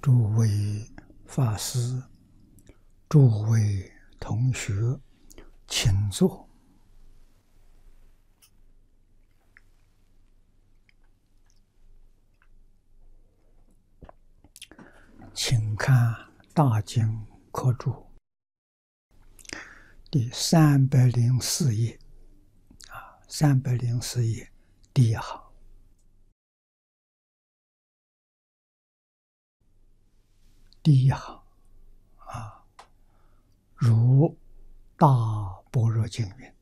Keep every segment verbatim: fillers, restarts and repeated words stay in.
诸位法师、诸位同学，请坐。请看《大经科注》第三百零四页，啊，三百零四页第一行。第一行啊，如大般若经云：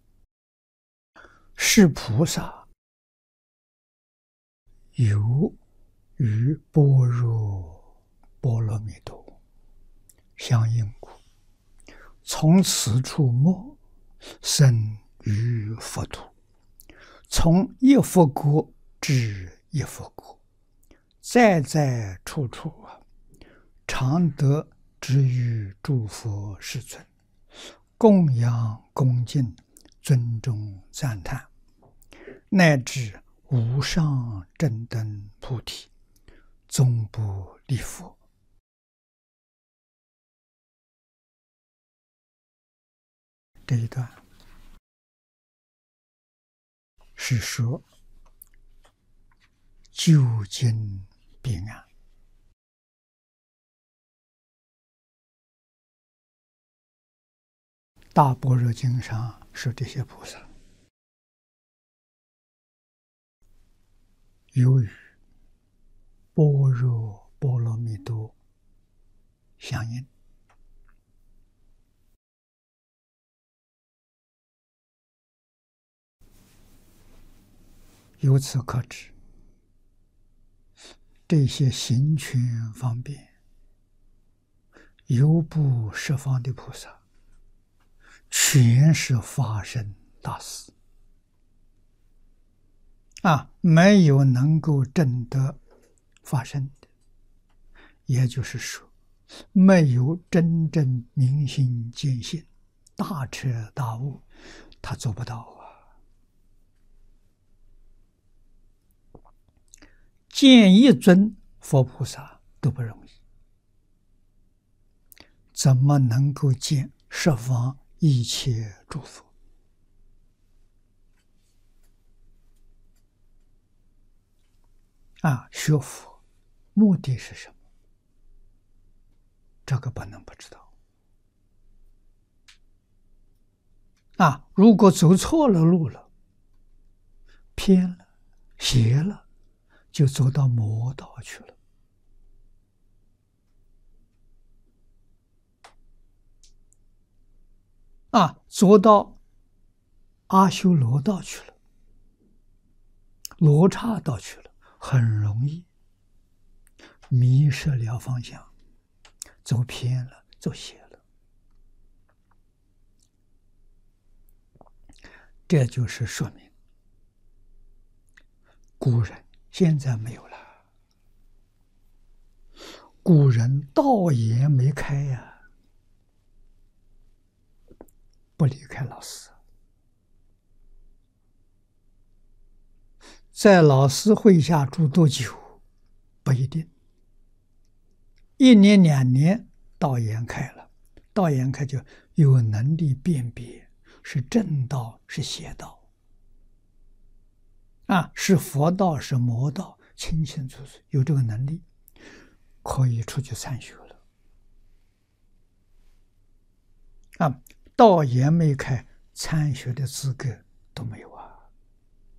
是菩萨有与般若波罗蜜多相应故，从此处末生于佛土，从一佛国至一佛国，在在处处啊，常得之于诸佛世尊，供养恭敬，尊重赞叹，乃至无上正等菩提，终不离佛。这一段是说究竟彼岸。大般若经上说这些菩萨有与般若波罗蜜多相应。由此可知，这些行权方便、游步十方的菩萨，全是法身大士啊，没有能够证得法身的，也就是说，没有真正明心见性、大彻大悟，他做不到啊。见一尊佛菩萨都不容易，怎么能够见十方一切诸佛？啊，学佛目的是什么？这个不能不知道。啊，如果走错了路了，偏了、邪了，就走到魔道去了。啊，走到阿修罗道去了，罗刹道去了，很容易迷失了方向，走偏了，走邪了。这就是说明古人现在没有了，古人道也没开呀，不离开老师，在老师会下住多久不一定，一年两年道眼开了，道眼开就有能力辨别是正道是邪道啊，是佛道是魔道，清清楚楚，有这个能力，可以出去参学了。啊，道眼没开，参学的资格都没有啊。